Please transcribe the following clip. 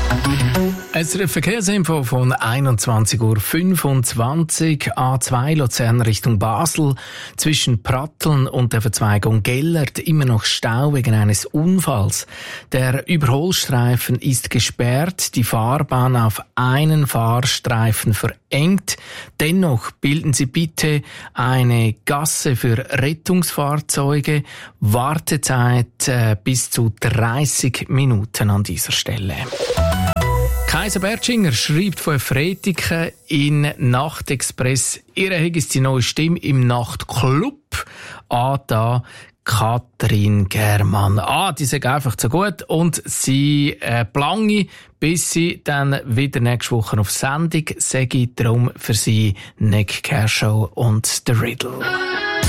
SRF Verkehrsinfo von 21.25 Uhr. A2 Luzern Richtung Basel. Zwischen Pratteln und der Verzweigung Gellert immer noch Stau wegen eines Unfalls. Der Überholstreifen ist gesperrt, die Fahrbahn auf einen Fahrstreifen verengt. Dennoch bilden Sie bitte eine Gasse für Rettungsfahrzeuge. Wartezeit bis zu 30 Minuten an dieser Stelle. Kaiser Bertschinger schreibt von Fretiken in Nachtexpress. Ihre ist die neue Stimme im Nachtclub. Da Katrin Germann. Die sagt einfach so gut und sie plange, bis sie dann wieder nächste Woche auf Sendung. Sage ich darum für sie Nick Kershaw und The Riddle.